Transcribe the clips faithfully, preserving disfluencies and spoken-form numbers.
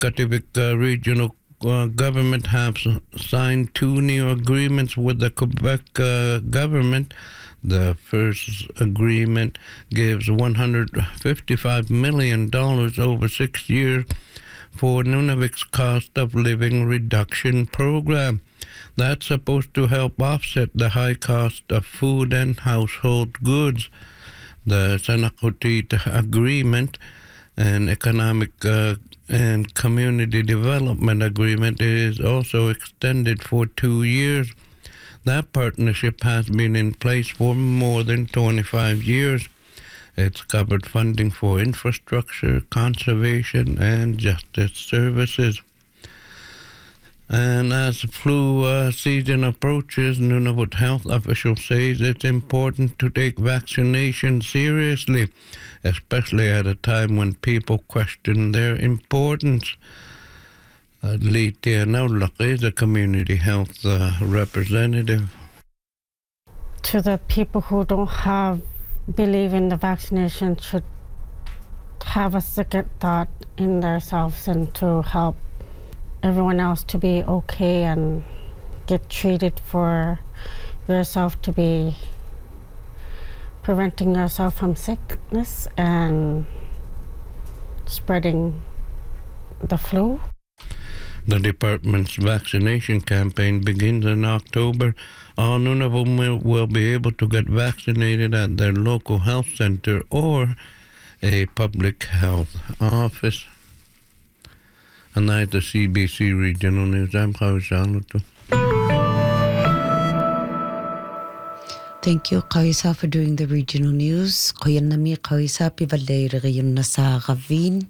Kativik uh, regional uh, government have signed two new agreements with the Quebec uh, government. The first agreement gives one hundred fifty-five million dollars over six years for Nunavut's cost of living reduction program. That's supposed to help offset the high cost of food and household goods. The Sanakutit Agreement, an economic uh, and community development agreement, is also extended for two years. That partnership has been in place for more than twenty-five years. It's covered funding for infrastructure, conservation, and justice services. And as the flu uh, season approaches, Nunavut health officials say it's important to take vaccination seriously, especially at a time when people question their importance. Uh, Litia Naulak is a community health uh, representative. To the people who don't have believe in the vaccination should have a second thought in themselves and to help everyone else to be okay and get treated for yourself to be preventing yourself from sickness and spreading the flu. The department's vaccination campaign begins in October. All Nunavut will, will be able to get vaccinated at their local health center or a public health office. And that's the C B C Regional News. I'm Kawi Saluto. Thank you, Kawisa, for doing the regional news. Koyanami Kawisa, Pivalere Yunasa Ravin.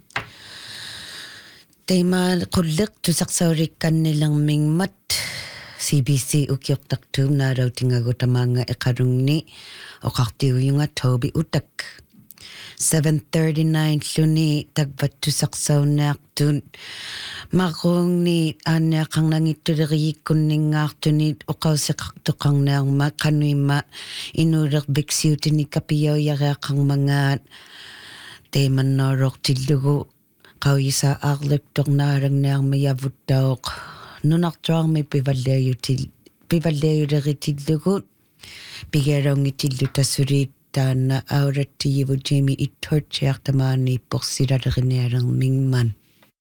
Tema kulik tu saksawrikan nilang mingmat. C B C ukyok taktum na raw tingagot mga ikarong ni o kaktiw yung atobi utak. seven thirty-nine luni tagbat tu saksaw na aktun. Makong ni anya kang nangituri kuning aktunit o kaw sa kaktukang na makanui ma inurak biksiw tini kapiyaw yara kang mga teman norok tilugo. Kaw isa aklip tok narang na mayavut daok. Nunak trang may pivalayo til pivalayo rin tilugo. Pigerong itilu tasurit na aurat tiyo Jamie itorchak tamani poksira rin mingman.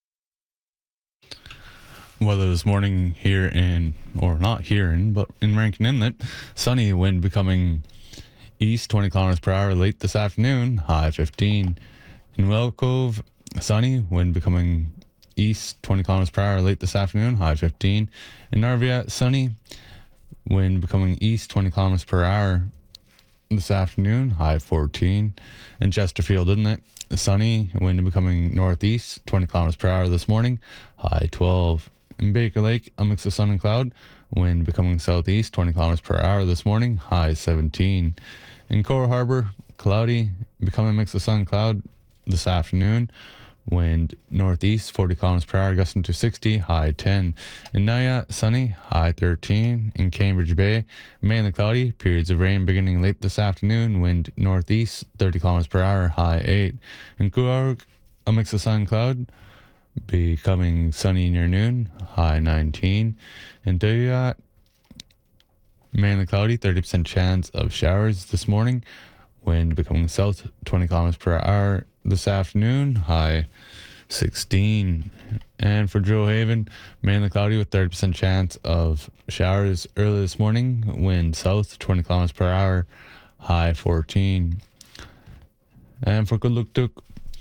Weather this morning here in, or not here in, but in Rankin Inlet, sunny, wind becoming east twenty kilometers per hour late this afternoon, high fifteen. In Well Cove, sunny, wind becoming east twenty kilometers per hour late this afternoon, high fifteen. In Narvia, sunny, wind becoming east twenty kilometers per hour this afternoon, high fourteen. In Chesterfield Inlet, sunny, wind becoming northeast twenty kilometers per hour this morning, high twelve. In Baker Lake, a mix of sun and cloud, wind becoming southeast twenty kilometers per hour this morning, high seventeen. In Cora Harbor, cloudy, becoming a mix of sun and cloud this afternoon, wind northeast forty kilometers per hour, gusting to sixty, high ten. In Naya, sunny, high thirteen. In Cambridge Bay, mainly cloudy, periods of rain beginning late this afternoon, wind northeast thirty kilometers per hour, high eight. In Coorg, a mix of sun and cloud, becoming sunny near noon, high nineteen. In Duyat, mainly cloudy, thirty percent chance of showers this morning, wind becoming south twenty kilometers per hour this afternoon, high sixteen. And for Drill Haven, mainly cloudy with thirty percent chance of showers early this morning, wind south twenty kilometers per hour, high fourteen. And for Kudluktuk,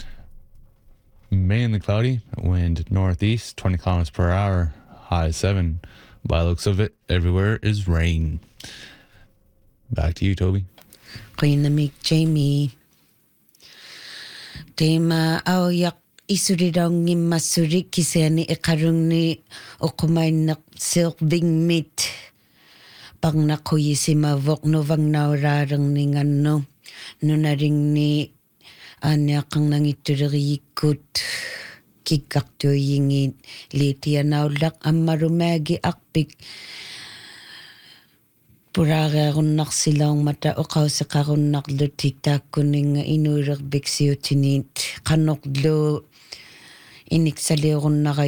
mainly cloudy, wind northeast twenty kilometers per hour, high seven. By the looks of it, everywhere is rain. Back to you, Toby. Queen the Meek Jamie. Tema au yak isurirang ni masuri kiseni ikarung ni okumain na silbing meat. Pang nakuyi si mavok no vang naurarang ni ngano. Nunaring ni anya kang nangiturikut. Kikakto yingit litia naulak amarumagi akpik. Puraga runak silang mata o kaw sa karunak lutika kuning inurak biksyo tinit kanoklo inik saliorunnaqa